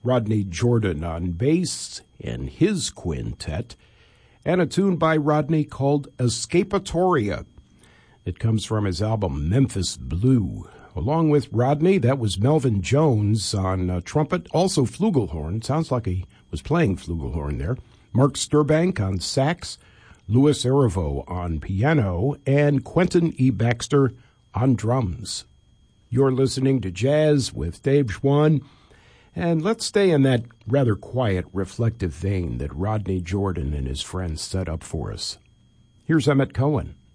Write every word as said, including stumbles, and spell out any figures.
Rodney Jordan on bass and his quintet, and a tune by Rodney called Escapatoria. It comes from his album Memphis Blue. Along with Rodney, that was Melvin Jones on uh, trumpet, also flugelhorn. Sounds like he was playing flugelhorn there. Mark Sturbank on sax, Louis Erivo on piano, and Quentin E. Baxter on drums. You're listening to Jazz with Dave Schwann, and let's stay in that rather quiet, reflective vein that Rodney Jordan and his friends set up for us. Here's Emmett Cohen.